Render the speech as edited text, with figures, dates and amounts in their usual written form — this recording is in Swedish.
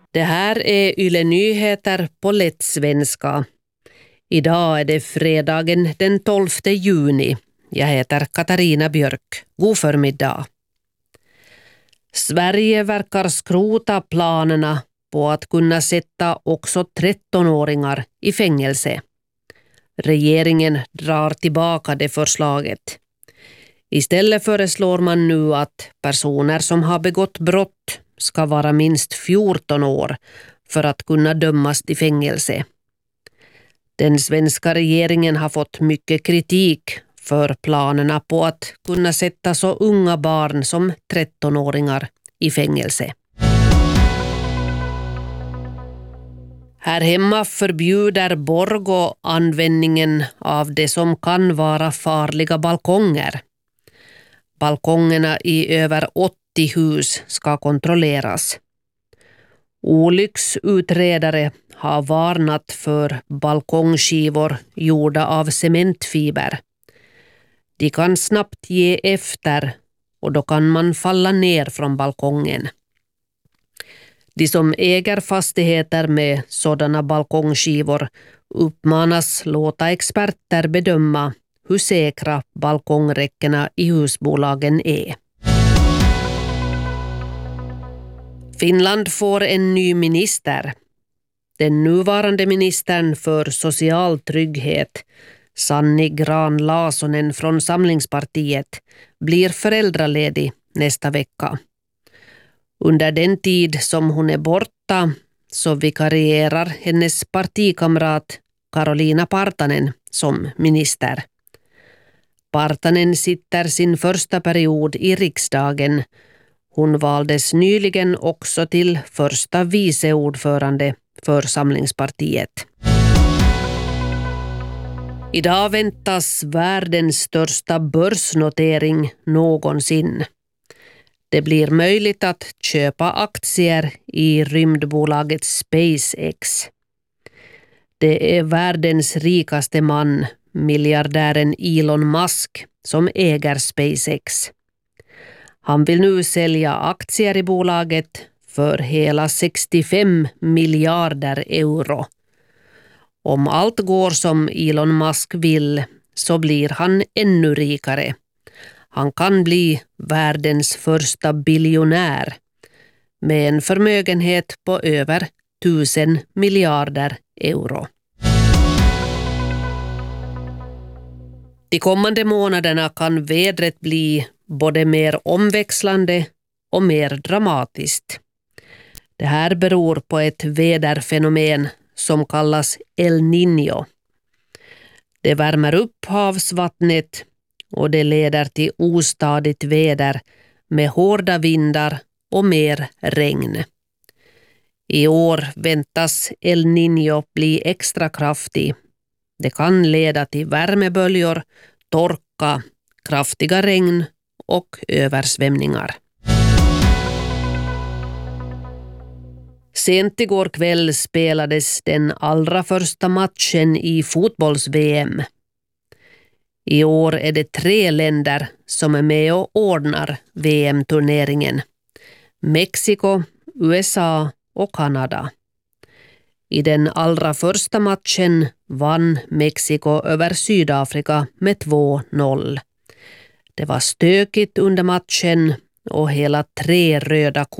Det här är Yle Nyheter på lättsvenska. Idag är det fredagen den 12 juni. Jag heter Katarina Björk. God förmiddag. Sverige verkar skrota planerna på att kunna sätta också 13-åringar i fängelse. Regeringen drar tillbaka det förslaget. Istället föreslår man nu att personer som har begått brott ska vara minst 14 år för att kunna dömas till fängelse. Den svenska regeringen har fått mycket kritik för planerna på att kunna sätta så unga barn som 13-åringar i fängelse. Här hemma förbjuder Borgå användningen av det som kan vara farliga balkonger. Balkongerna i över 80 hus ska kontrolleras. Olycksutredare har varnat för balkongskivor gjorda av cementfiber. De kan snabbt ge efter och då kan man falla ner från balkongen. De som äger fastigheter med sådana balkongskivor uppmanas låta experter bedöma hur säkra balkongräckena i husbolagen är. Finland får en ny minister. Den nuvarande ministern för social trygghet, Sanni Grahn-Laasonen från Samlingspartiet, blir föräldraledig nästa vecka. Under den tid som hon är borta så vikarierar hennes partikamrat Karoliina Partanen som minister. Partanen sitter sin första period i riksdagen. Hon valdes nyligen också till första viceordförande för Samlingspartiet. Idag väntas världens största börsnotering någonsin. Det blir möjligt att köpa aktier i rymdbolaget SpaceX. Det är världens rikaste man, miljardären Elon Musk, som äger SpaceX. Han vill nu sälja aktier i bolaget för hela 65 miljarder euro. Om allt går som Elon Musk vill så blir han ännu rikare. Han kan bli världens första biljonär med en förmögenhet på över 1000 miljarder euro. De kommande månaderna kan vädret bli både mer omväxlande och mer dramatiskt. Det här beror på ett väderfenomen som kallas El Niño. Det värmer upp havsvattnet och det leder till ostadigt väder med hårda vindar och mer regn. I år väntas El Niño bli extra kraftig. Det kan leda till värmeböljor, torka, kraftiga regn och översvämningar. Sent igår kväll spelades den allra första matchen i fotbolls-VM. I år är det 3 länder som är med och ordnar VM-turneringen. Mexiko, USA och Kanada. I den allra första matchen vann Mexiko över Sydafrika med 2-0. Det var stökigt under matchen och hela 3 röda kort